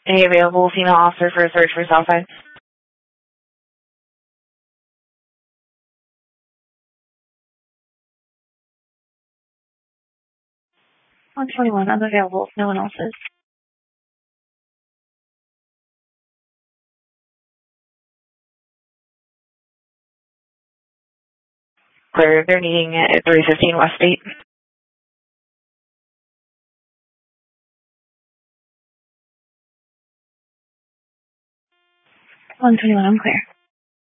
Any available female officer for a search for Southside? 121, I'm available if no one else is. 'They're needing it at 315 West State. 121, I'm clear.